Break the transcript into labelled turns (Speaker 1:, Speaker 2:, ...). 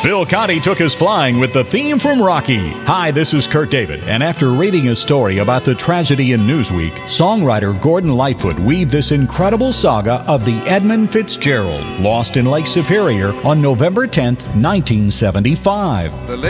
Speaker 1: Phil Conti took us flying with the theme from Rocky. Hi, this is Kurt David, and after reading a story about the tragedy in Newsweek, songwriter Gordon Lightfoot weaved this incredible saga of the Edmund Fitzgerald, lost in Lake Superior on November 10, 1975.